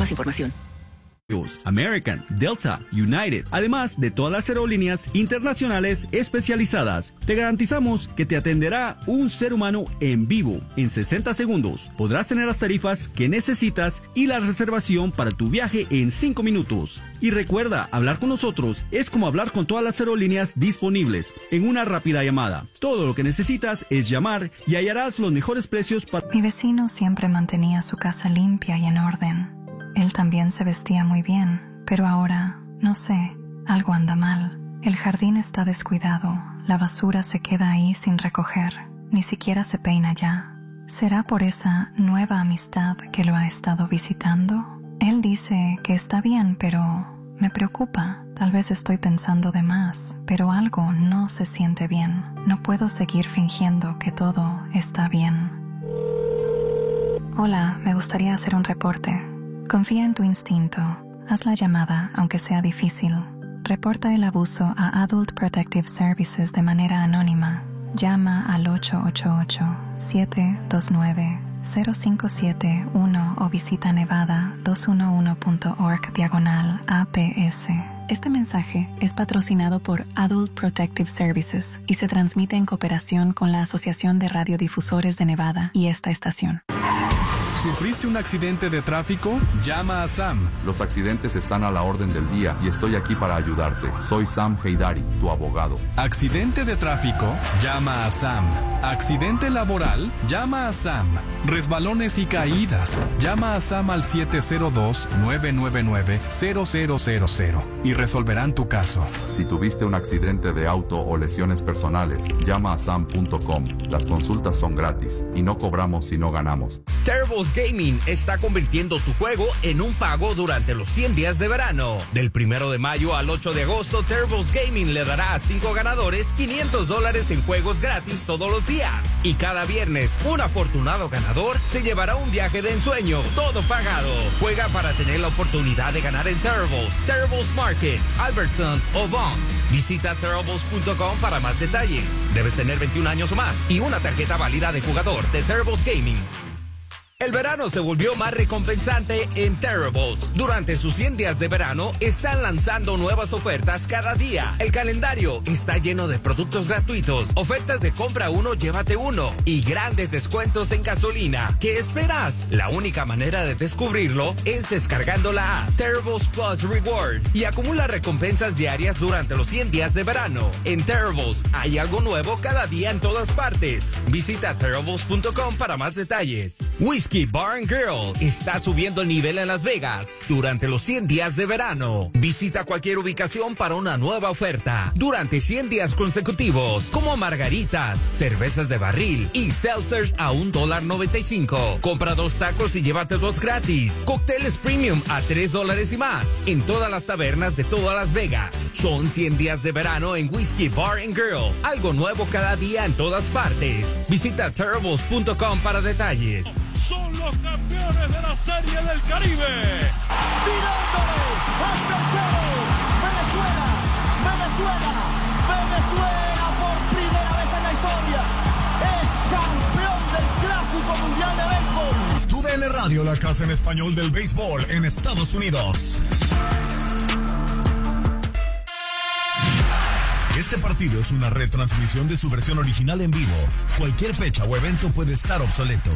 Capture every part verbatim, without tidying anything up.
más información. American, Delta, United, además de todas las aerolíneas internacionales especializadas. Te garantizamos que te atenderá un ser humano en vivo en sesenta segundos. Podrás tener las tarifas que necesitas y la reservación para tu viaje en cinco minutos. Y recuerda, hablar con nosotros es como hablar con todas las aerolíneas disponibles en una rápida llamada. Todo lo que necesitas es llamar y hallarás los mejores precios para... Mi vecino siempre mantenía su casa limpia y en orden. Él también se vestía muy bien, pero ahora, no sé, algo anda mal. El jardín está descuidado, la basura se queda ahí sin recoger, ni siquiera se peina ya. ¿Será por esa nueva amistad que lo ha estado visitando? Él dice que está bien, pero me preocupa. Tal vez estoy pensando de más, pero algo no se siente bien. No puedo seguir fingiendo que todo está bien. Hola, me gustaría hacer un reporte. Confía en tu instinto. Haz la llamada, aunque sea difícil. Reporta el abuso a Adult Protective Services de manera anónima. Llama al ocho ocho ocho, siete dos nueve, cero cinco siete uno o visita nevada dos uno uno punto org diagonal A P S. Este mensaje es patrocinado por Adult Protective Services y se transmite en cooperación con la Asociación de Radiodifusores de Nevada y esta estación. ¿Sufriste un accidente de tráfico? Llama a Sam. Los accidentes están a la orden del día y estoy aquí para ayudarte. Soy Sam Heidari, tu abogado. ¿Accidente de tráfico? Llama a Sam. ¿Accidente laboral? Llama a Sam. ¿Resbalones y caídas? Llama a Sam al siete cero dos, nueve nueve nueve, cero cero cero cero y resolverán tu caso. Si tuviste un accidente de auto o lesiones personales, llama a sam punto com. Las consultas son gratis y no cobramos si no ganamos. Turbo's Gaming está convirtiendo tu juego en un pago durante los cien días de verano. Del primero de mayo al ocho de agosto, Turbo's Gaming le dará a cinco ganadores quinientos dólares en juegos gratis todos los días. Y cada viernes, un afortunado ganador se llevará un viaje de ensueño, todo pagado. Juega para tener la oportunidad de ganar en Turbo's, Turbo's Market, Albertsons o Bonds. Visita turbo's punto com para más detalles. Debes tener veintiún años o más y una tarjeta válida de jugador de Turbo's Gaming. El verano se volvió más recompensante en Terribles. Durante sus cien días de verano, están lanzando nuevas ofertas cada día. El calendario está lleno de productos gratuitos, ofertas de compra uno, llévate uno y grandes descuentos en gasolina. ¿Qué esperas? La única manera de descubrirlo es descargando la app Terribles Plus Reward y acumula recompensas diarias durante los cien días de verano. En Terribles hay algo nuevo cada día en todas partes. Visita terribles punto com para más detalles. Whiskey Bar and Grill está subiendo el nivel en Las Vegas durante los cien días de verano. Visita cualquier ubicación para una nueva oferta durante cien días consecutivos, como margaritas, cervezas de barril y seltzers a un dólar noventa y cinco. Compra dos tacos y llévate dos gratis. Cócteles premium a tres dólares y más en todas las tabernas de toda Las Vegas. Son cien días de verano en Whiskey Bar and Grill. Algo nuevo cada día en todas partes. Visita terribles punto com para detalles. Son los campeones de la Serie del Caribe. Tirándole al tercero. Venezuela, Venezuela, Venezuela por primera vez en la historia es campeón del Clásico Mundial de Béisbol. Tu D N Radio, la casa en español del béisbol en Estados Unidos. Este partido es una retransmisión de su versión original en vivo. Cualquier fecha o evento puede estar obsoleto.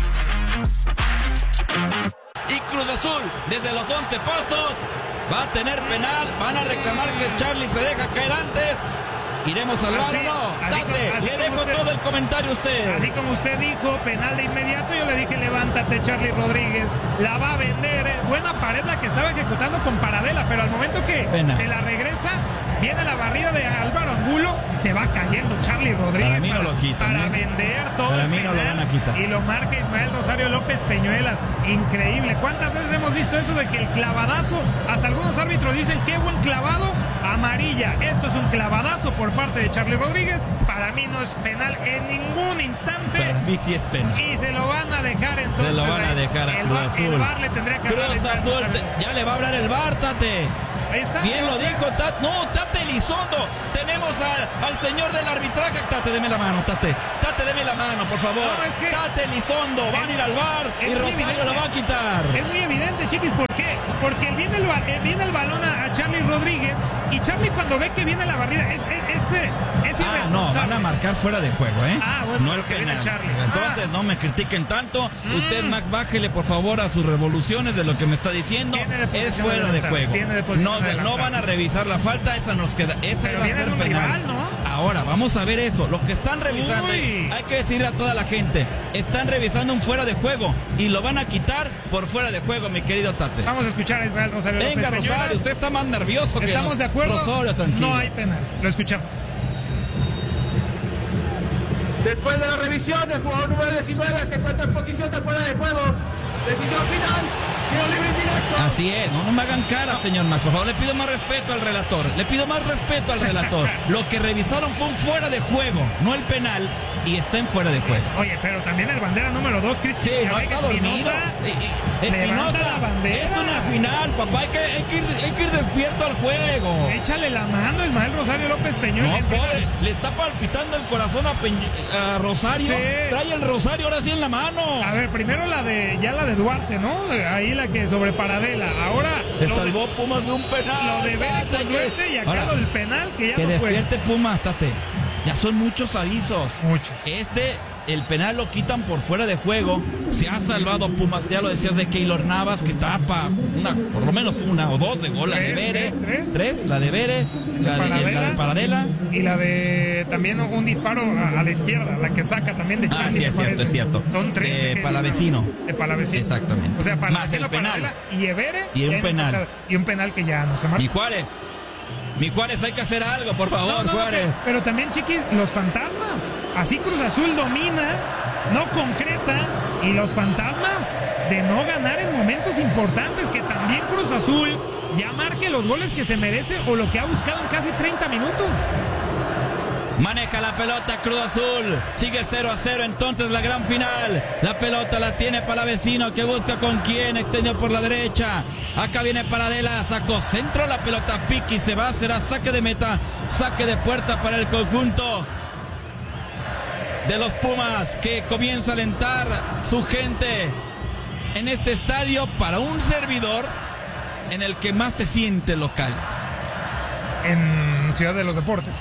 Y Cruz Azul, desde los once pasos, va a tener penal. Van a reclamar que Charlie se deja caer antes. Iremos al bar, ¿no? Tate, le dejo usted, todo el comentario a usted. Así como usted dijo, penal de inmediato, yo le dije, levántate, Charlie Rodríguez. La va a vender. Eh. Buena pared la que estaba ejecutando con Paradela, pero al momento que Pena. se la regresa, viene la barrida de Álvaro Angulo, se va cayendo Charlie Rodríguez. Para mí no lo quitan. Para ¿eh? vender todo Para el mí no lo van a quitar. Y lo marca Ismael Rosario López Peñuelas. Increíble. ¿Cuántas veces hemos visto eso de que el clavadazo, hasta algunos árbitros dicen, qué buen clavado, amarilla? Esto es un clavadazo por parte de Charlie Rodríguez. Para mí no es penal en ningún instante. Para mí sí es penal. Y se lo van a dejar entonces. Se lo van a dejar a el Cruz bar, Azul. El bar le tendría que Cruz Azul, te, ya le va a hablar el bar, Tate. Está, Bien lo sea, dijo Tate. No, Tate Elizondo. Tenemos al, al señor del arbitraje. Tate, deme la mano, Tate. Tate, deme la mano, por favor. No, es que Tate Elizondo. Van a ir al bar y Rosario lo va a quitar. Es muy evidente, chiquis, porque porque viene el, viene el balón a, a Charlie Rodríguez y Charlie cuando ve que viene la barrida es, es, es, es ah, no, van a marcar fuera de juego, ¿eh? Ah, bueno, no el que viene Charlie. Entonces ah. no me critiquen tanto. Mm. Usted, Max, bájele por favor a sus revoluciones de lo que me está diciendo. Es fuera de juego. De no, no van a revisar la falta, esa nos queda, esa Pero va a ser penal. Rival, ¿no? Ahora, vamos a ver eso. Lo que están revisando, Uy. hay que decirle a toda la gente, están revisando un fuera de juego y lo van a quitar por fuera de juego, mi querido Tate. Vamos a escuchar a Ismael Rosario Venga, López Rosario, usted está más nervioso que ¿Estamos no. de acuerdo? Rosario, tranquilo. No hay penal. Lo escuchamos. Después de la revisión, el jugador número diecinueve se encuentra en posición de fuera de juego. Decisión final. Tiro libre indirecto. Así es, no, no me hagan cara, señor Max. Por favor, le pido más respeto al relator. Le pido más respeto al relator. Lo que revisaron fue un fuera de juego, no el penal, y está en fuera de juego. Oye, pero también el bandera número dos, Cristian. Sí, no está dormido. Espinosa, la bandera. Es una final, papá. Hay que, hay, que ir, hay que ir despierto al juego. Échale la mano, Ismael Rosario López Peñón. No, pobre, le está palpitando el corazón a, Peñ- a Rosario. Sí. Trae el Rosario ahora sí en la mano. A ver, primero la de, ya la de Duarte, ¿no? Ahí la que sobre Paradela. Ahora. Le salvó de, Pumas de un penal. Lo de Vélez con Duarte y acá ahora, lo del penal que ya que no fue. Que despierte Pumas, Tate. Ya son muchos avisos. Muchos. Este, el penal lo quitan por fuera de juego. Se ha salvado Pumas, ya lo decías, de Keylor Navas, que tapa una, por lo menos una o dos de gol. La de Vere. Tres, tres. Tres, la de Vere. La, la de Paradela. Y la de también un disparo a, a la izquierda, la que saca también de Charlie. Ah, sí, es cierto, es cierto. Son tres. De Palavecino. De Palavecino. Exactamente. O sea, más el penal. Paradela y Evere. Y un penal. Y un penal que ya no se marca. Y Juárez. Mi Juárez, hay que hacer algo, por favor, no, no, Juárez. No, pero, pero también, chiquis, los fantasmas. Así Cruz Azul domina, no concreta, y los fantasmas de no ganar en momentos importantes, que también Cruz Azul ya marque los goles que se merece o lo que ha buscado en casi treinta minutos. Maneja la pelota Cruz Azul. Sigue cero a cero entonces la gran final. La pelota la tiene Palavecino, que busca con quién. Extendió por la derecha. Acá viene Paradela. Sacó centro. La pelota pique y se va. Será saque de meta. Saque de puerta para el conjunto de los Pumas, que comienza a alentar su gente en este estadio para un servidor en el que más se siente local. En Ciudad de los Deportes.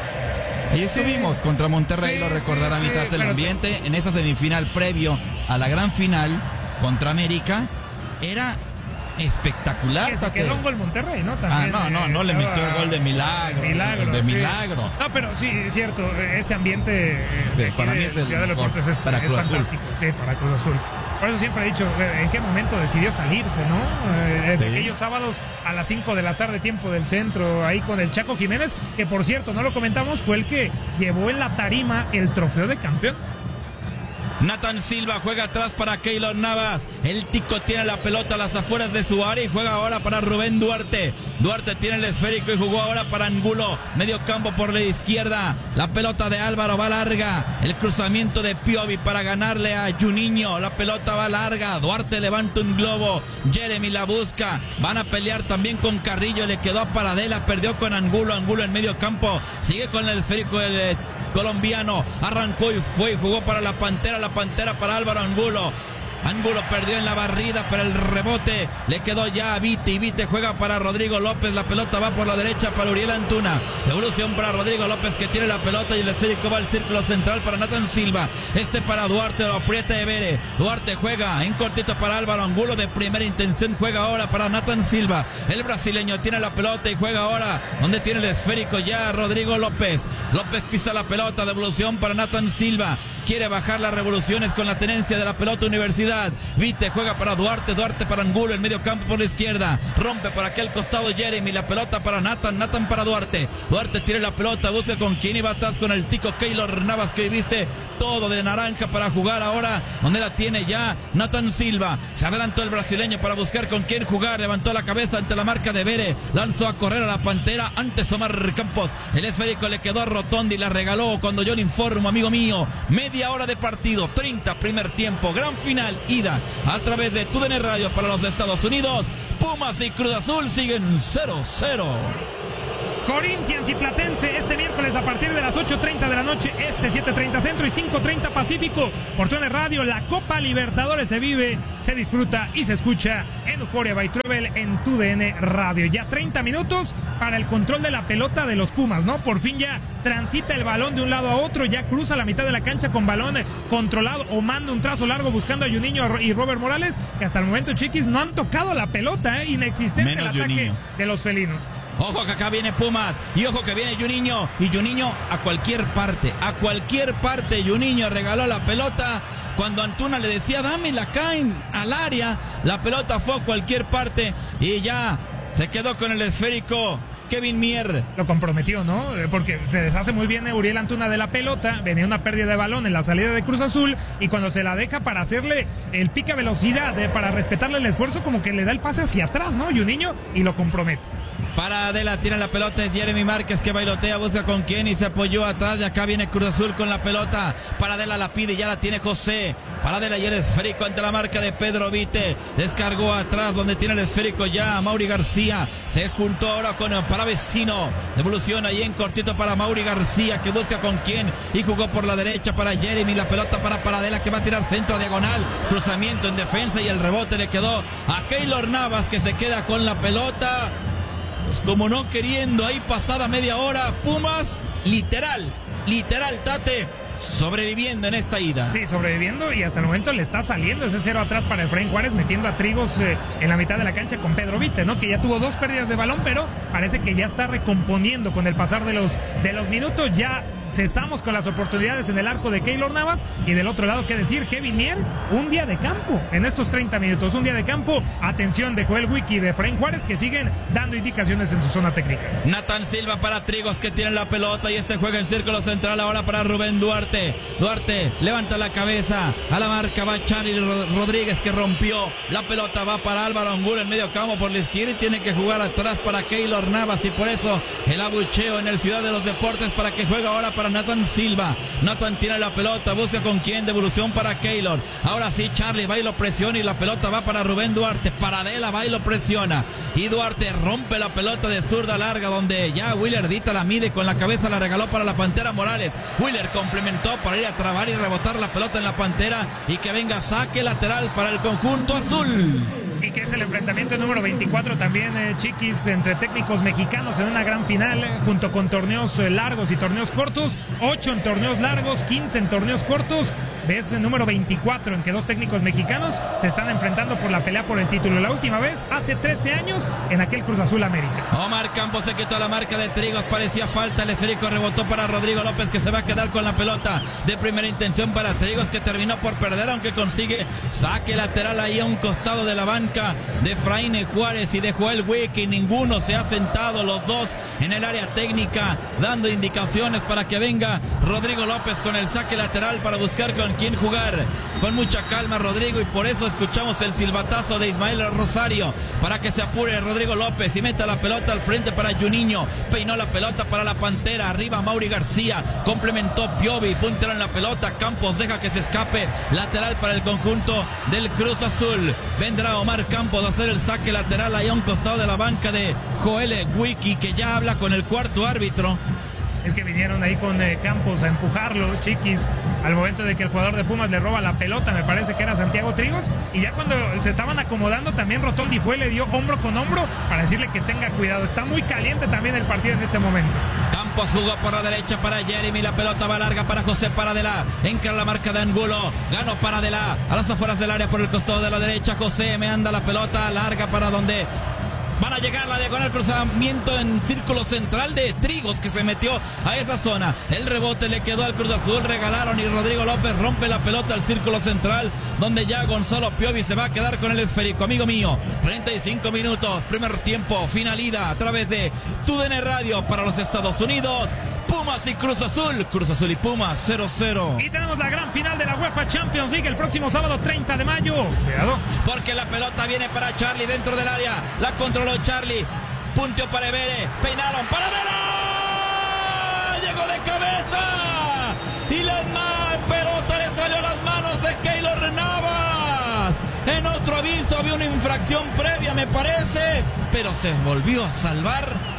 Ahí estuvimos sí. contra Monterrey, sí, lo recordará sí, mitad sí, del ambiente, te... en esa semifinal previo a la gran final contra América. Era espectacular. Que se quedó un gol Monterrey, ¿no? También, ah, no, no, no, le metió el gol de milagro. milagro de sí. milagro. No, pero sí, es cierto, ese ambiente sí, de para mí es el Ciudad de los Deportes es, es fantástico. Sí, para Cruz Azul. Por eso siempre he dicho en qué momento decidió salirse, ¿no? Eh, sí. De aquellos sábados a las cinco de la tarde, tiempo del centro, ahí con el Chaco Jiménez, que por cierto, no lo comentamos, fue el que llevó en la tarima el trofeo de campeón. Nathan Silva juega atrás para Keylor Navas. El Tico tiene la pelota a las afueras de su área y juega ahora para Rubén Duarte. Duarte tiene el esférico y jugó ahora para Angulo. Medio campo por la izquierda. La pelota de Álvaro va larga. El cruzamiento de Piovi para ganarle a Juninho. La pelota va larga. Duarte levanta un globo. Jeremy la busca. Van a pelear también con Carrillo. Le quedó a Paradela. Perdió con Angulo. Angulo en medio campo. Sigue con el esférico del colombiano. Arrancó y fue y jugó para la Pantera. La Pantera para Álvaro Angulo. Angulo perdió en la barrida, pero el rebote le quedó ya a Vite, y Vite juega para Rodrigo López. La pelota va por la derecha para Uriel Antuna. Devolución para Rodrigo López, que tiene la pelota, y el esférico va al círculo central para Nathan Silva. Este para Duarte, lo aprieta Evere. Duarte juega en cortito para Álvaro Angulo, de primera intención juega ahora para Nathan Silva. El brasileño tiene la pelota y juega ahora donde tiene el esférico ya Rodrigo López. López pisa la pelota, devolución para Nathan Silva. Quiere bajar las revoluciones con la tenencia de la pelota Universidad. Vite juega para Duarte, Duarte para Angulo, en medio campo por la izquierda, rompe por aquel costado Jeremy, la pelota para Nathan, Nathan para Duarte. Duarte tiene la pelota, busca con quién iba atrás, con el Tico Keylor Navas, que viste todo de naranja para jugar ahora, donde la tiene ya Nathan Silva. Se adelantó el brasileño para buscar con quién jugar, levantó la cabeza ante la marca de Vere, lanzó a correr a la Pantera, antes Omar Campos, el esférico le quedó a Rotondi, la regaló cuando yo le informo, amigo mío, media hora de partido, treinta primer tiempo, gran final, ida a través de T U D N Radio para los Estados Unidos. Pumas y Cruz Azul siguen cero cero. Corinthians y Platense este miércoles a partir de las ocho treinta de la noche, este siete treinta centro y cinco treinta pacífico. Por TUDN Radio, la Copa Libertadores se vive, se disfruta y se escucha en Euphoria by Travel en TUDN Radio. Ya treinta minutos para el control de la pelota de los Pumas, ¿no? Por fin ya transita el balón de un lado a otro, ya cruza la mitad de la cancha con balón controlado o manda un trazo largo buscando a Juninho y Robert Morales, que hasta el momento, Chiquis, no han tocado la pelota, ¿eh? Inexistente Menos el ataque Juninho. De los felinos. Ojo que acá viene Pumas y ojo que viene Juninho, y Juninho a cualquier parte, a cualquier parte Juninho regaló la pelota. Cuando Antuna le decía dámela acá en, al área, la pelota fue a cualquier parte y ya se quedó con el esférico Kevin Mier. Lo comprometió, ¿no? Porque se deshace muy bien Uriel Antuna de la pelota, venía una pérdida de balón en la salida de Cruz Azul y cuando se la deja para hacerle el pica velocidad, eh, para respetarle el esfuerzo, como que le da el pase hacia atrás, ¿no? Juninho, y lo compromete. Para Adela, tira la pelota, es Jeremy Márquez que bailotea, busca con quién y se apoyó atrás. De acá viene Cruz Azul con la pelota. Para Adela la pide y ya la tiene José. Para Adela y el esférico ante la marca de Pedro Vite. Descargó atrás donde tiene el esférico ya Mauri García. Se juntó ahora con Palavecino. Devolución ahí en cortito para Mauri García que busca con quién y jugó por la derecha para Jeremy. La pelota para Paradela que va a tirar centro diagonal. Cruzamiento en defensa y el rebote le quedó a Keylor Navas que se queda con la pelota. Pues como no queriendo, ahí pasada media hora, Pumas, literal, literal, Tate, sobreviviendo en esta ida. Sí, sobreviviendo y hasta el momento le está saliendo ese cero atrás para Efraín Juárez, metiendo a Trigos eh, en la mitad de la cancha con Pedro Vite, ¿no? Que ya tuvo dos pérdidas de balón, pero parece que ya está recomponiendo con el pasar de los, de los minutos. Ya cesamos con las oportunidades en el arco de Keylor Navas y del otro lado, ¿qué decir? Kevin Mier, un día de campo en estos treinta minutos, un día de campo. Atención de Joel Wiki y de Efraín Juárez que siguen dando indicaciones en su zona técnica. Nathan Silva para Trigos que tiene la pelota y este juega en círculo central ahora para Rubén Duarte. Duarte levanta la cabeza a la marca, va Charlie Rodríguez que rompió, la pelota va para Álvaro Angulo en medio campo por la izquierda y tiene que jugar atrás para Keylor Navas y por eso el abucheo en el Ciudad de los Deportes para que juegue ahora para Nathan Silva. Nathan tiene la pelota, busca con quién, devolución para Keylor, ahora sí Charlie va y lo presiona y la pelota va para Rubén Duarte, Paradela va y lo presiona y Duarte rompe la pelota de zurda larga donde ya Willer Dita la mide con la cabeza, la regaló para la Pantera Morales. Willer complementó para ir a trabar y rebotar la pelota en la Pantera y que venga saque lateral para el conjunto azul. Y que es el enfrentamiento número veinticuatro también, eh, Chiquis, entre técnicos mexicanos en una gran final, eh, junto con torneos eh, largos y torneos cortos, ocho en torneos largos, quince en torneos cortos. Ves el número veinticuatro en que dos técnicos mexicanos se están enfrentando por la pelea por el título. La última vez, hace trece años, en aquel Cruz Azul América. Omar Campos se quitó la marca de Trigos, parecía falta, el esférico rebotó para Rodrigo López que se va a quedar con la pelota de primera intención para Trigos que terminó por perder aunque consigue saque lateral ahí a un costado de la banca de Efraín Juárez y de Joel Wiki. Ninguno se ha sentado, los dos en el área técnica dando indicaciones para que venga Rodrigo López con el saque lateral para buscar con quién jugar. Con mucha calma Rodrigo y por eso escuchamos el silbatazo de Ismael Rosario para que se apure Rodrigo López y meta la pelota al frente para Juninho. Peinó la pelota para la Pantera, arriba Mauri García, complementó Piovi, puntero en la pelota, Campos deja que se escape, lateral para el conjunto del Cruz Azul. Vendrá Omar Campos a hacer el saque lateral ahí a un costado de la banca de Joel Wiki que ya habla con el cuarto árbitro. Es que vinieron ahí con eh, Campos a empujarlo, Chiquis, al momento de que el jugador de Pumas le roba la pelota, me parece que era Santiago Trigos, y ya cuando se estaban acomodando también Rotondi fue, le dio hombro con hombro para decirle que tenga cuidado. Está muy caliente también el partido en este momento. Campos jugó por la derecha para Jeremy, la pelota va larga para José Paradela, entra la marca de Angulo, ganó Paradela a las afueras del área por el costado de la derecha. José me anda la pelota larga para donde van a llegar la diagonal, cruzamiento en círculo central de Trigos que se metió a esa zona. El rebote le quedó al Cruz Azul, regalaron y Rodrigo López rompe la pelota al círculo central donde ya Gonzalo Piovi se va a quedar con el esférico. Amigo mío, treinta y cinco minutos, primer tiempo, finalidad a través de TUDN Radio para los Estados Unidos. Pumas y Cruz Azul, Cruz Azul y Pumas cero cero. Y tenemos la gran final de la UEFA Champions League el próximo sábado treinta de mayo. Cuidado, porque la pelota viene para Charlie dentro del área, la controló Charlie, punteó para Evere, peinaron para Adela, llegó de cabeza y la pelota le salió a las manos de Keylor Navas. En otro aviso había una infracción previa me parece, pero se volvió a salvar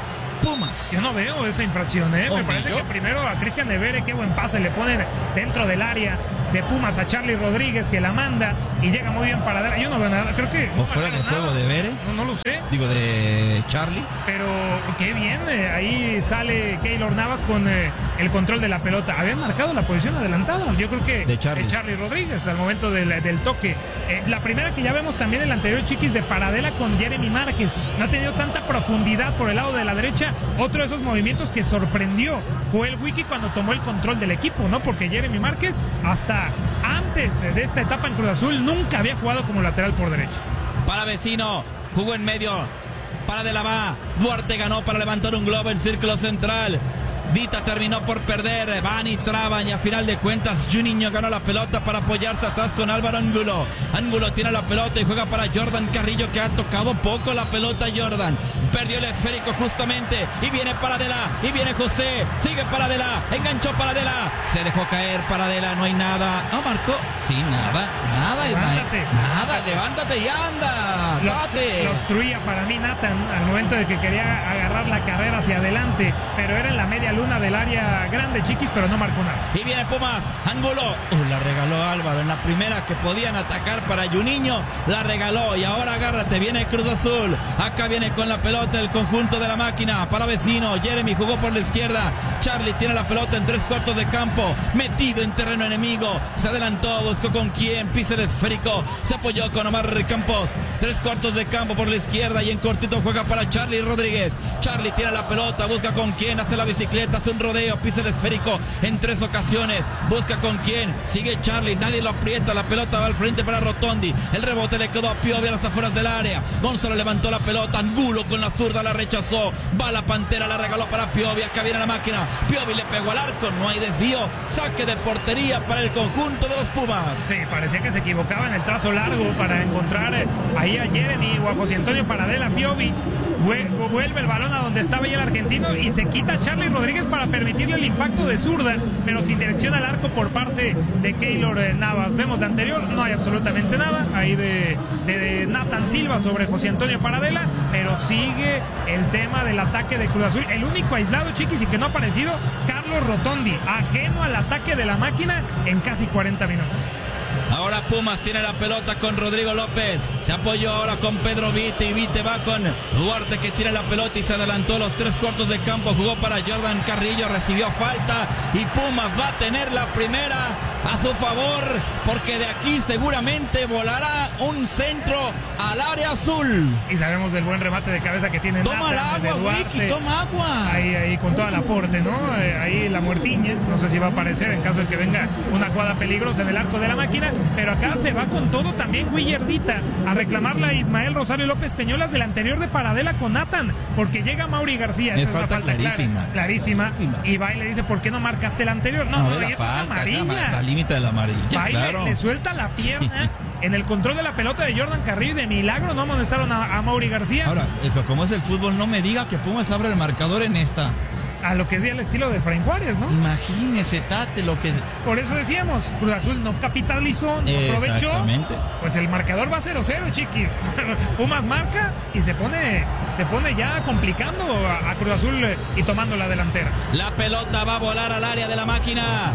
Pumas. Yo no veo esa infracción, ¿eh? Me parece que primero a Cristian Evere, qué buen pase le ponen dentro del área de Pumas a Charlie Rodríguez, que la manda y llega muy bien para dar. Yo no veo nada, creo que... ¿O no fuera del juego de Evere? No, no lo sé. Digo, de Charlie. Pero qué bien, eh, ahí sale Keylor Navas con eh, el control de la pelota. Habían marcado la posición adelantada, yo creo que de Charlie, de Charlie Rodríguez al momento del, del toque. Eh, la primera que ya vemos también el anterior, Chiquis, de Paradela con Jeremy Márquez. No ha tenido tanta profundidad por el lado de la derecha. Otro de esos movimientos que sorprendió fue el Wiki cuando tomó el control del equipo, ¿no? Porque Jeremy Márquez, hasta antes de esta etapa en Cruz Azul, nunca había jugado como lateral por derecha. Para Vecino, jugó en medio. Para De la Va. Duarte ganó para levantar un globo en círculo central. Dita terminó por perder, van y traban y a final de cuentas Juninho ganó la pelota para apoyarse atrás con Álvaro Angulo. Angulo tiene la pelota y juega para Jordan Carrillo, que ha tocado poco la pelota. Jordan perdió el esférico justamente y viene Paradela y viene José, sigue Paradela, enganchó Paradela, se dejó caer Paradela, no hay nada. No marcó, sí, nada, nada, levántate, nada, levántate y anda, lo, date. Lo obstruía para mí Nathan al momento de que quería agarrar la carrera hacia adelante, pero era en la media luna del área grande, Chiquis, pero no marcó nada. Y viene Pumas, Angulo, uh, la regaló Álvaro en la primera que podían atacar para Juninho, la regaló y ahora agárrate, viene Cruz Azul, acá viene con la pelota el conjunto de la máquina, para Vecino, Jeremy jugó por la izquierda, Charlie tiene la pelota en tres cuartos de campo, metido en terreno enemigo, se adelantó, buscó con quién, pisa el esférico, se apoyó con Omar Campos, tres cuartos de campo por la izquierda y en cortito juega para Charlie Rodríguez, Charlie tiene la pelota, busca con quién, hace la bicicleta, hace un rodeo, pisa el esférico en tres ocasiones, busca con quién, sigue Charlie, nadie lo aprieta, la pelota va al frente para Rotondi, el rebote le quedó a Piovi a las afueras del área, Gonzalo levantó la pelota, Angulo con la zurda la rechazó, va la Pantera, la regaló para Piovi, acá viene la máquina, Piovi le pegó al arco, no hay desvío, saque de portería para el conjunto de los Pumas. Sí, parecía que se equivocaba en el trazo largo para encontrar ahí a Jeremy o a José Antonio Paradela. Piovi vuelve el balón a donde estaba ahí el argentino y se quita a Charlie Rodríguez para permitirle el impacto de zurda, pero sin dirección al arco por parte de Keylor Navas. Vemos la anterior, no hay absolutamente nada ahí de, de, de Nathan Silva sobre José Antonio Paradela, pero sigue el tema del ataque de Cruz Azul. El único aislado, Chiquis, y que no ha aparecido, Carlos Rotondi, ajeno al ataque de la máquina en casi cuarenta minutos. Ahora Pumas tiene la pelota con Rodrigo López, se apoyó ahora con Pedro Vite y Vite va con Duarte, que tiene la pelota y se adelantó los tres cuartos de campo, jugó para Jordan Carrillo, recibió falta y Pumas va a tener la primera a su favor, porque de aquí seguramente volará un centro al área azul. Y sabemos del buen remate de cabeza que tiene Toma Nathan, el agua, Wiki, toma agua. Ahí, ahí con todo el aporte, ¿no? Eh, ahí la muertiña, no sé si va a aparecer en caso de que venga una jugada peligrosa en el arco de la máquina, pero acá se va con todo también Guillardita a reclamarla a Ismael Rosario López Peñolas del anterior de Paradela con Nathan, porque llega Mauri García. Es falta, falta clarísima, clara, clarísima, clarísima, y va y le dice, ¿por qué no marcaste la anterior? No, no, no, y esto es amarilla. La límite de la amarilla, va claro. Le, le suelta la pierna. Sí. En el control de la pelota de Jordan Carrillo y de milagro no amonestaron a, a Mauri García. Ahora, como es el fútbol, no me diga que Pumas abre el marcador en esta. A lo que es el estilo de Efraín Juárez, ¿no? Imagínese, Tate, lo que... Por eso decíamos, Cruz Azul no capitalizó, no aprovechó. Pues el marcador va cero cero, Chiquis. Pumas marca y se pone se pone ya complicando a, a Cruz Azul y tomando la delantera. La pelota va a volar al área de la máquina.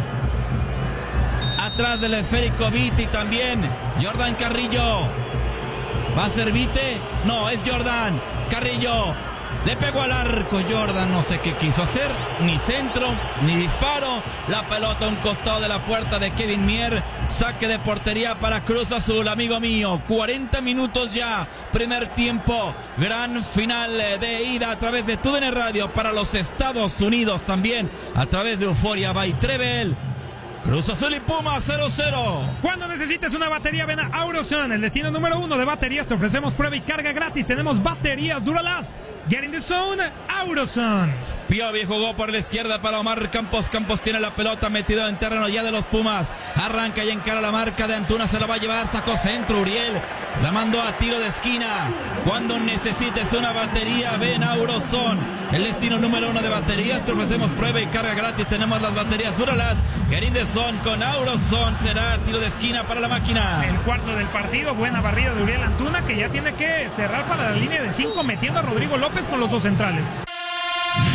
Atrás del esférico Viti también. Jordan Carrillo. ¿Va a ser Vite? No, es Jordan Carrillo. Le pegó al arco Jordan, no sé qué quiso hacer, ni centro, ni disparo. La pelota a un costado de la puerta de Kevin Mier. Saque de portería para Cruz Azul, amigo mío. cuarenta minutos ya, primer tiempo. Gran final de ida a través de T U D N Radio para los Estados Unidos, también a través de Euforia by Trevel. Cruz Azul y Pumas cero cero. Cuando necesites una batería, ven a Auroson, el destino número uno de baterías. Te ofrecemos prueba y carga gratis. Tenemos baterías Duralast. Get in the zone, Auroson. Piovi jugó por la izquierda para Omar Campos. Campos tiene la pelota metido en terreno ya de los Pumas. Arranca y encara la marca de Antuna. Se la va a llevar, sacó centro Uriel. La mandó a tiro de esquina. Cuando necesites una batería, ven a Auroson, el destino número uno de baterías. Te ofrecemos prueba y carga gratis. Tenemos las baterías Duralast. Get in the zone con Auroson. Será tiro de esquina para la máquina. El cuarto del partido. Buena barrida de Uriel Antuna, que ya tiene que cerrar para la línea de cinco, metiendo a Rodrigo López con los dos centrales.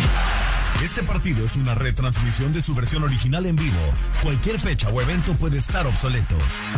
Este partido es una retransmisión de su versión original en vivo. Cualquier fecha o evento puede estar obsoleto.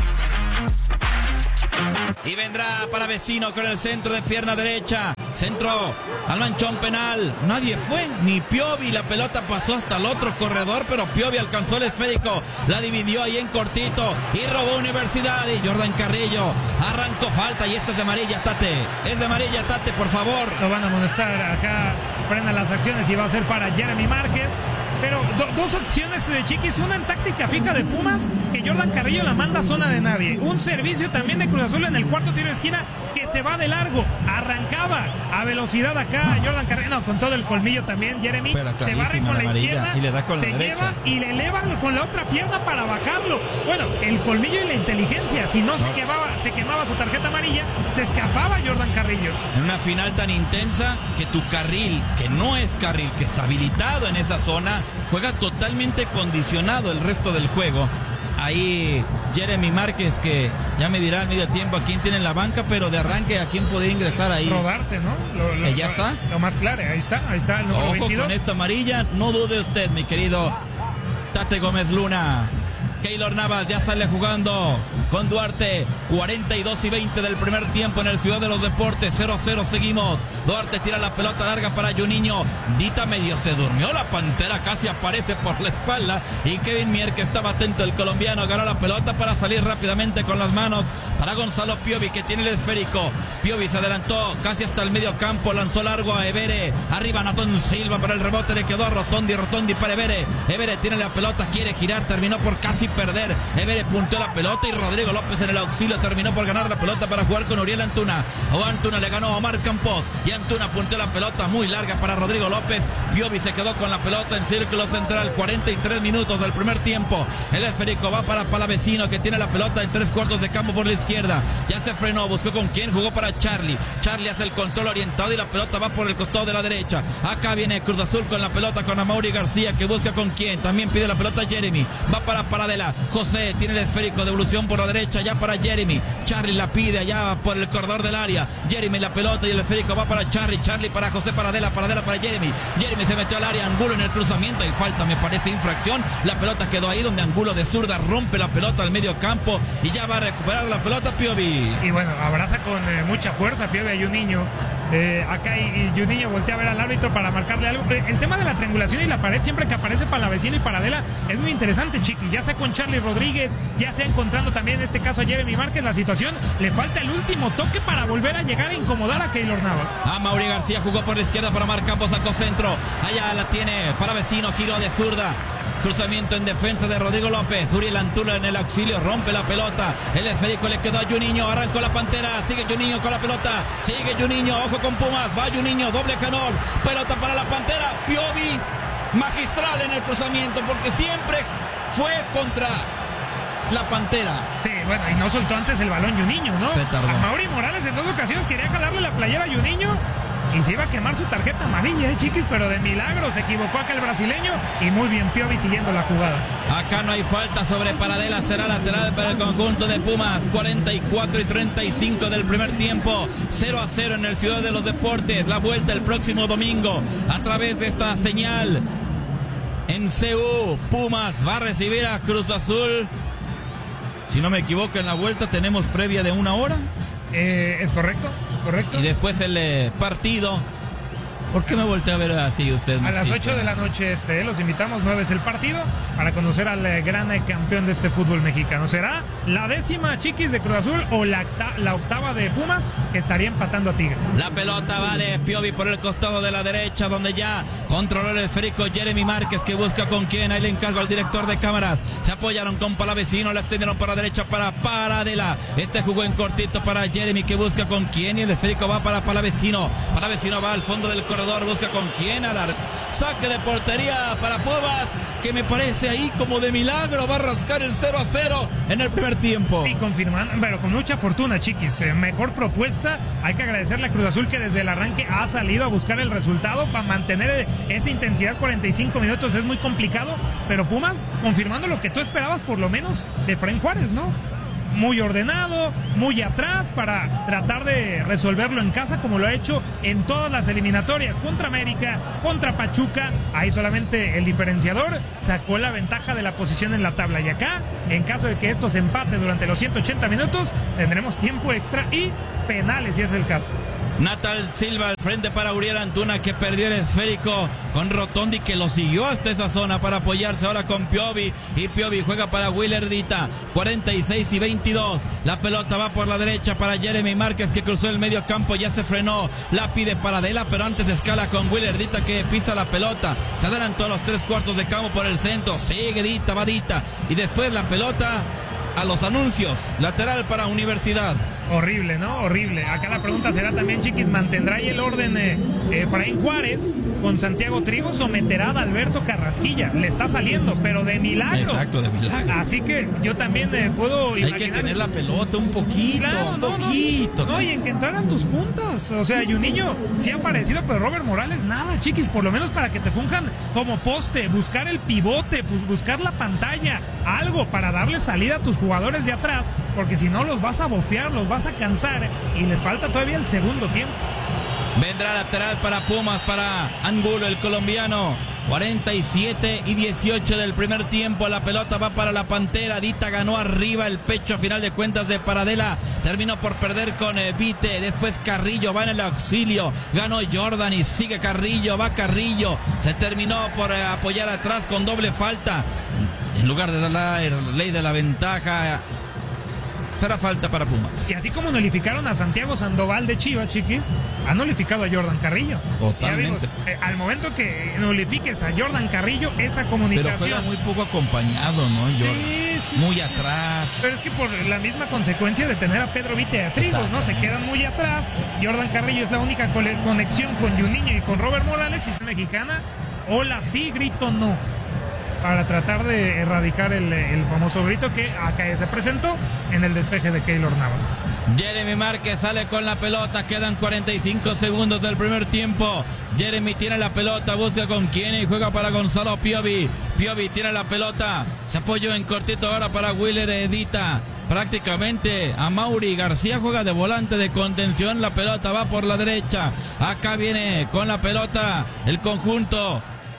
Y vendrá para Vecino con el centro de pierna derecha. Centro al manchón penal. Nadie fue, ni Piovi. La pelota pasó hasta el otro corredor, pero Piovi alcanzó el esférico. La dividió ahí en cortito y robó Universidad. Y Jordan Carrillo arrancó falta y esta es de amarilla, Tate. Es de amarilla, Tate, por favor. Lo van a amonestar acá. Frena las acciones y va a ser para Jeremy Márquez. Pero do, dos opciones de Chiquis, una en táctica fija de Pumas, que Jordan Carrillo la manda a zona de nadie. Un servicio también de Cruz Azul en el cuarto tiro de esquina que se va de largo. Arrancaba a velocidad acá Jordan Carrillo, no, con todo el colmillo también Jeremy. Se barre con la, la izquierda y le da con se la lleva y le eleva con la otra pierna para bajarlo. Bueno, el colmillo y la inteligencia. Si no, no. Se, quemaba, se quemaba su tarjeta amarilla, se escapaba Jordan Carrillo. En una final tan intensa que tu carril, que no es carril, que está habilitado en esa zona, juega totalmente condicionado el resto del juego. Ahí Jeremy Márquez, que ya me dirá al medio tiempo a quién tiene en la banca, pero de arranque a quién podría ingresar ahí. Rodarte, ¿no? Lo, lo, ¿Eh, ya está? Lo más claro, ahí está, ahí está el número Ojo veintidós. Con esta amarilla, no dude usted, mi querido Tate Gómez Luna. Keylor Navas ya sale jugando con Duarte. Cuarenta y dos y veinte del primer tiempo en el Ciudad de los Deportes. cero a cero seguimos. Duarte tira la pelota larga para Juninho. Dita medio se durmió. La Pantera casi aparece por la espalda. Y Kevin Mier, que estaba atento, el colombiano, agarró la pelota para salir rápidamente con las manos para Gonzalo Piovi, que tiene el esférico. Piovi se adelantó casi hasta el medio campo. Lanzó largo a Evere. Arriba Natón Silva para el rebote. Le quedó a Rotondi. Rotondi para Evere. Evere tiene la pelota. Quiere girar. Terminó por casi perder. Evere punteó la pelota y Rodrigo López en el auxilio terminó por ganar la pelota para jugar con Uriel Antuna. O Antuna le ganó a Omar Campos y Antuna punteó la pelota muy larga para Rodrigo López. Piovi se quedó con la pelota en círculo central. Cuarenta y tres minutos del primer tiempo. El esférico va para Palavecino, que tiene la pelota en tres cuartos de campo por la izquierda. Ya se frenó, buscó con quién, jugó para Charlie. Charlie hace el control orientado y la pelota va por el costado de la derecha. Acá viene Cruz Azul con la pelota con Amaury García, que busca con quién. También pide la pelota Jeremy. Va para Paradela. José tiene el esférico, devolución por la derecha ya para Jeremy. Charlie la pide allá por el corredor del área. Jeremy la pelota y el esférico va para Charlie. Charlie para José Paradela. Paradela para Jeremy. Jeremy se metió al área. Angulo en el cruzamiento y falta, me parece infracción. La pelota quedó ahí donde Angulo de zurda rompe la pelota al medio campo y ya va a recuperar la pelota Piovi. Y bueno, abraza con eh, mucha fuerza Piovi a Juninho. Eh, acá y, y Juninho voltea a ver al árbitro para marcarle algo. El tema de la triangulación y la pared siempre que aparece Palavecino y Paradela es muy interesante, Chiqui. Ya sea con Charlie Rodríguez, ya sea encontrando también en este caso a Jeremy Márquez, la situación le falta el último toque para volver a llegar a incomodar a Keylor Navas. A Mauri García jugó por la izquierda para Mar Campos, sacó centro. Allá la tiene Palavecino, giró de zurda. Cruzamiento en defensa de Rodrigo López. Uriel Antuna en el auxilio, rompe la pelota. El esférico le quedó a Juninho. Arrancó la Pantera. Sigue Juninho con la pelota. Sigue Juninho. Ojo con Pumas. Va Juninho. Doble canol. Pelota para la Pantera. Piovi magistral en el cruzamiento porque siempre fue contra la Pantera. Sí, bueno, y no soltó antes el balón Juninho, ¿no? Se tardó. A Mauri Morales en dos ocasiones quería jalarle la playera a Juninho y se iba a quemar su tarjeta amarilla, ¿eh, Chiquis? Pero de milagro se equivocó acá el brasileño y muy bien Piovi siguiendo la jugada. Acá no hay falta sobre Paradela, será lateral para el conjunto de Pumas. Cuarenta y cuatro y treinta y cinco del primer tiempo. cero a cero en el Ciudad de los Deportes. La vuelta el próximo domingo a través de esta señal en C U. Pumas va a recibir a Cruz Azul. Si no me equivoco, en la vuelta tenemos previa de una hora. Eh, es correcto, es correcto. Y después el eh, partido. ¿Por qué me volteé a ver así usted, Maxito? A las ocho de la noche este, los invitamos, nueve es el partido, para conocer al eh, gran eh, campeón de este fútbol mexicano. ¿Será la décima, Chiquis, de Cruz Azul o la, la octava de Pumas, que estaría empatando a Tigres? La pelota va de Piovi por el costado de la derecha, donde ya controló el esférico Jeremy Márquez, que busca con quién. Ahí le encargo al director de cámaras. Se apoyaron con Palavecino, la extendieron para la derecha para Paradela. Este jugó en cortito para Jeremy, que busca con quién, y el esférico va para Palavecino. Palavecino va al fondo del corredor, busca con quién. Alar, saque de portería para Pumas, que me parece ahí como de milagro va a rascar el cero a cero en el primer tiempo. Y confirmando, pero con mucha fortuna, Chiquis. Eh, mejor propuesta. Hay que agradecerle a Cruz Azul, que desde el arranque ha salido a buscar el resultado para mantener esa intensidad. Cuarenta y cinco minutos es muy complicado, pero Pumas confirmando lo que tú esperabas por lo menos de Fren Juárez, ¿no? muy ordenado, muy atrás para tratar de resolverlo en casa como lo ha hecho en todas las eliminatorias contra América, contra Pachuca. Ahí solamente el diferenciador sacó la ventaja de la posición en la tabla, y acá, en caso de que esto se empate durante los ciento ochenta minutos, tendremos tiempo extra y penales si es el caso. Natal Silva al frente para Uriel Antuna, que perdió el esférico con Rotondi, que lo siguió hasta esa zona para apoyarse ahora con Piovi, y Piovi juega para Willardita. Cuarenta y seis y veintidós, la pelota va por la derecha para Jeremy Márquez, que cruzó el medio campo, ya se frenó, la pide para Adela, pero antes escala con Willardita, que pisa la pelota, se adelantó a los tres cuartos de campo por el centro, sigue Dita, va Dita, y después la pelota a los anuncios, lateral para Universidad. Horrible, ¿no? Horrible. Acá la pregunta será también, Chiquis, ¿mantendrá ahí el orden eh, Efraín Juárez con Santiago Trigo? ¿Someterá a Alberto Carrasquilla? Le está saliendo, pero de milagro. Exacto, de milagro. Así que yo también eh, puedo imaginar... Hay que tener la pelota un poquito, claro, un no, poquito. No, no, y en que entraran tus puntas. O sea, y un niño sí ha aparecido, pero Robert Morales nada, Chiquis, por lo menos para que te funjan como poste, buscar el pivote, pues buscar la pantalla, algo para darle salida a tus jugadores de atrás, porque si no los vas a bofear, los vas a cansar, y les falta todavía el segundo tiempo. Vendrá lateral para Pumas, para Angulo, el colombiano. cuarenta y siete y dieciocho del primer tiempo. La pelota va para la Pantera. Dita ganó arriba el pecho a final de cuentas de Paradela. Terminó por perder con eh, Vite. Después Carrillo va en el auxilio. Ganó Jordan y sigue Carrillo. Va Carrillo. Se terminó por eh, apoyar atrás con doble falta. En lugar de la ley de la ventaja, será falta para Pumas. Y así como nulificaron a Santiago Sandoval de Chivas, Chiquis, han nulificado a Jordan Carrillo. Totalmente. Vimos, eh, al momento que nulifiques a Jordan Carrillo, esa comunicación... Pero juega muy poco acompañado, ¿no, Jordan? Sí, sí, muy sí, atrás. Pero es que por la misma consecuencia de tener a Pedro Vite y a Trigos, ¿no? Se quedan muy atrás. Jordan Carrillo es la única conexión con Juninho y con Robert Morales, y es mexicana. Hola sí, grito no, para tratar de erradicar el, el famoso grito que acá se presentó en el despeje de Keylor Navas. Jeremy Márquez sale con la pelota, quedan cuarenta y cinco segundos del primer tiempo. Jeremy tiene la pelota, busca con quién y juega para Gonzalo Piovi. Piovi tiene la pelota, se apoyó en cortito ahora para Willer Edita. Prácticamente a Mauri García, juega de volante de contención, la pelota va por la derecha. Acá viene con la pelota el conjunto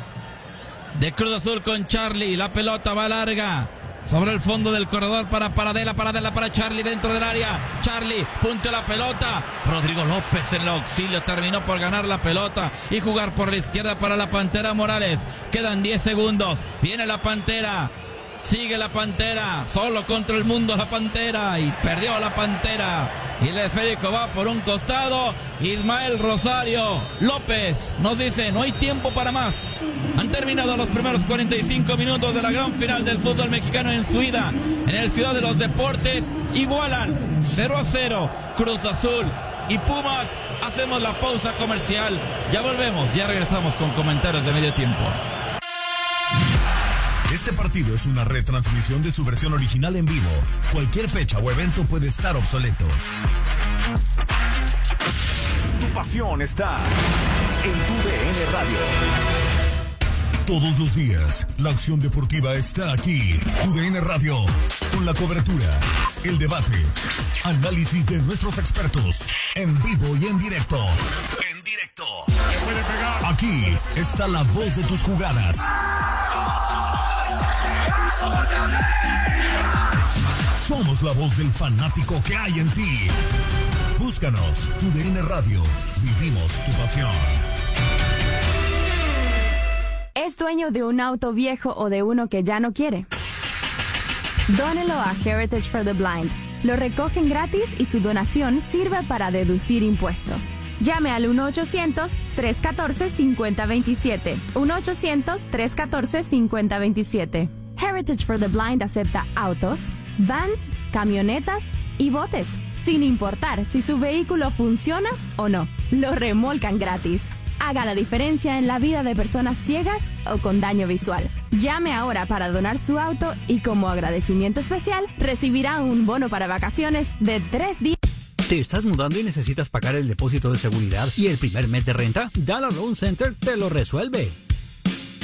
de Cruz Azul con Charlie, la pelota va larga sobre el fondo del corredor para Paradela, Paradela para Charlie dentro del área, Charlie punteó la pelota, Rodrigo López en el auxilio terminó por ganar la pelota y jugar por la izquierda para la Pantera Morales. Quedan diez segundos, viene la Pantera, sigue la Pantera, solo contra el mundo la Pantera, y perdió la Pantera, y el esférico va por un costado. Ismael Rosario López nos dice: no hay tiempo para más. Han terminado los primeros cuarenta y cinco minutos de la gran final del fútbol mexicano en su ida en el Ciudad de los Deportes. Igualan cero a cero Cruz Azul y Pumas. Hacemos la pausa comercial, ya volvemos, ya regresamos con comentarios de medio tiempo. Este partido es una retransmisión de su versión original en vivo. Cualquier fecha o evento puede estar obsoleto. Tu pasión está en tu D N Radio. Todos los días, la acción deportiva está aquí. Tu D N Radio, con la cobertura, el debate, análisis de nuestros expertos, en vivo y en directo. En directo. Aquí está la voz de tus jugadas. Somos la voz del fanático que hay en ti. Búscanos, Tu D N Radio. Vivimos tu pasión. ¿Es dueño de un auto viejo o de uno que ya no quiere? Dónelo a Heritage for the Blind. Lo recogen gratis y su donación sirve para deducir impuestos. Llame al uno ochocientos, tres uno cuatro, cinco cero dos siete. uno ochocientos, tres uno cuatro, cinco cero dos siete. Heritage for the Blind acepta autos, vans, camionetas y botes, sin importar si su vehículo funciona o no. Lo remolcan gratis. Haga la diferencia en la vida de personas ciegas o con daño visual. Llame ahora para donar su auto y como agradecimiento especial recibirá un bono para vacaciones de tres días. ¿Te estás mudando y necesitas pagar el depósito de seguridad y el primer mes de renta? Dallas Loan Center te lo resuelve.